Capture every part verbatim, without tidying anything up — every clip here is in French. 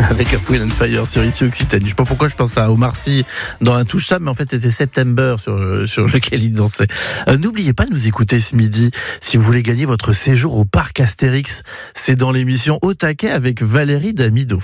avec Earth, Wind and Fire sur ici Occitanie. Je sais pas pourquoi je pense à Omar Sy dans Un touche ça, mais en fait c'était September sur, sur lequel il dansait. Euh, n'oubliez pas de nous écouter ce midi si vous voulez gagner votre séjour au parc Astérix. C'est dans l'émission Au taquet avec Valérie Damido.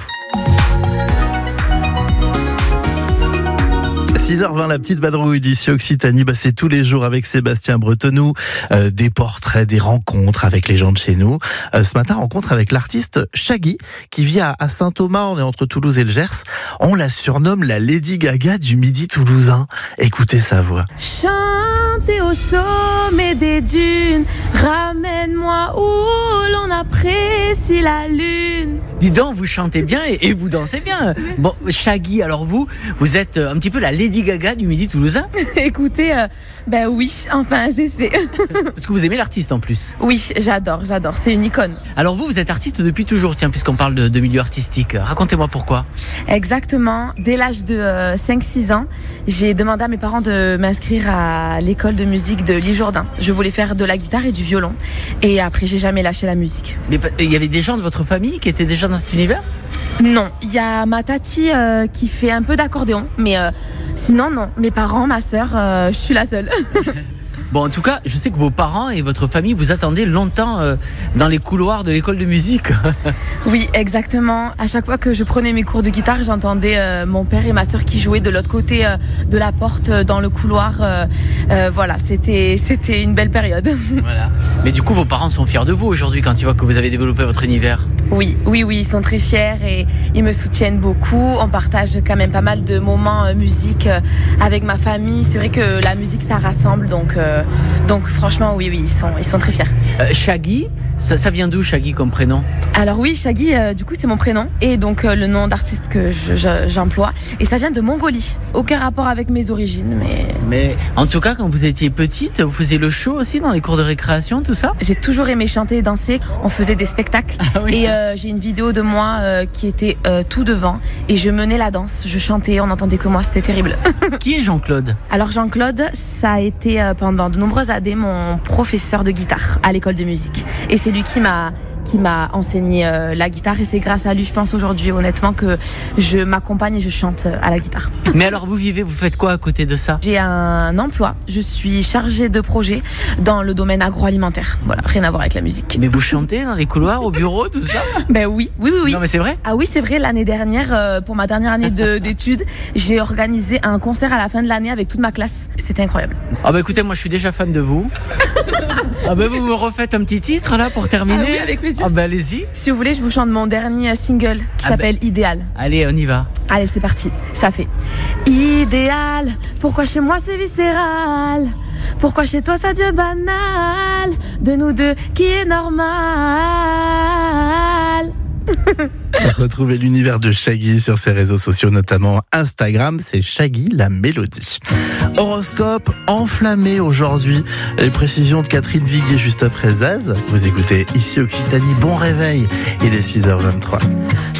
six heures vingt, la petite vadrouille d'ici Occitanie, bah c'est tous les jours avec Sébastien Bretonneau, euh, des portraits, des rencontres avec les gens de chez nous. Euh, ce matin, rencontre avec l'artiste Shaggy, qui vit à, à Saint-Thomas, on est entre Toulouse et le Gers. On la surnomme la Lady Gaga du Midi toulousain. Écoutez sa voix. Chantez au sommet des dunes, ramène-moi où l'on apprécie la lune. Dis donc, vous chantez bien et, et vous dansez bien. Bon, Shaggy, alors vous, vous êtes un petit peu la Lady Gaga du Midi toulousain. Écoutez, euh, ben oui, enfin j'essaie. Parce que vous aimez l'artiste en plus. Oui, j'adore, j'adore, c'est une icône. Alors vous, vous êtes artiste depuis toujours, tiens, puisqu'on parle de, de milieu artistique. Racontez-moi pourquoi. Exactement, dès l'âge de euh, cinq six ans, j'ai demandé à mes parents de m'inscrire à l'école de musique de l'Île Jourdain. Je voulais faire de la guitare et du violon. Et après, j'ai jamais lâché la musique. Mais il y avait des gens de votre famille qui étaient déjà dans cet univers ? Non, il y a ma tati euh, qui fait un peu d'accordéon, mais euh, sinon non, mes parents, ma sœur, euh, je suis la seule. Bon, en tout cas, je sais que vos parents et votre famille vous attendaient longtemps euh, dans les couloirs de l'école de musique. Oui, exactement. À chaque fois que je prenais mes cours de guitare, j'entendais euh, mon père et ma sœur qui jouaient de l'autre côté euh, de la porte, euh, dans le couloir. Euh, euh, voilà, c'était, c'était une belle période. Voilà. Mais du coup, vos parents sont fiers de vous aujourd'hui quand ils voient que vous avez développé votre univers. Oui, oui, oui, ils sont très fiers et ils me soutiennent beaucoup. On partage quand même pas mal de moments euh, musique euh, avec ma famille. C'est vrai que la musique, ça rassemble, donc... Euh, Donc franchement, oui, oui, ils sont, ils sont très fiers. Euh, Shaggy, ça, ça vient d'où Shaggy comme prénom ? Alors oui, Shaggy, euh, du coup, c'est mon prénom et donc euh, le nom d'artiste que je, je, j'emploie. Et ça vient de Mongolie. Aucun rapport avec mes origines, mais... Mais en tout cas, quand vous étiez petite, vous faisiez le show aussi dans les cours de récréation, tout ça ? J'ai toujours aimé chanter et danser. On faisait des spectacles. Ah oui. Et euh, j'ai une vidéo de moi euh, qui était euh, tout devant. Et je menais la danse. Je chantais, on n'entendait que moi. C'était terrible. Qui est Jean-Claude ? Alors Jean-Claude, ça a été euh, pendant de nombreuses années mon professeur de guitare à l'école de musique. Et c'est lui qui m'a... qui m'a enseigné euh, la guitare et c'est grâce à lui, je pense aujourd'hui honnêtement que je m'accompagne et je chante à la guitare. Mais alors vous vivez, vous faites quoi à côté de ça ? J'ai un emploi, je suis chargée de projet dans le domaine agroalimentaire. Voilà, rien à voir avec la musique. Mais vous chantez dans les couloirs, au bureau, tout ça ? Ben oui, oui, oui, oui. Non mais c'est vrai ? Ah oui, c'est vrai, l'année dernière, euh, pour ma dernière année de, d'études, j'ai organisé un concert à la fin de l'année avec toute ma classe. C'était incroyable. Ah bah écoutez, moi je suis déjà fan de vous. Ah bah vous me refaites un petit titre là pour terminer ? Ah oui, avec plaisir. Ah bah allez-y. Si vous voulez, je vous chante mon dernier single qui ah s'appelle bah... Idéal. Allez, on y va. Allez, c'est parti. Ça fait idéal. Pourquoi chez moi c'est viscéral ? Pourquoi chez toi ça devient banal ? De nous deux, qui est normal ? Retrouvez l'univers de Shaggy sur ses réseaux sociaux, notamment Instagram, c'est Shaggy la mélodie. Horoscope enflammé aujourd'hui. Les précisions de Catherine Viguier juste après Zaz. Vous écoutez ici Occitanie, bon réveil. Il est six heures vingt-trois.